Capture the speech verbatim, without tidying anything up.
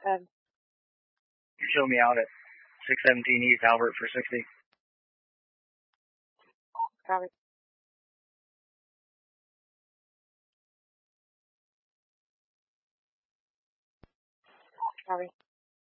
Um, Show me out at six seventeen East Albert for sixty. copy. Copy.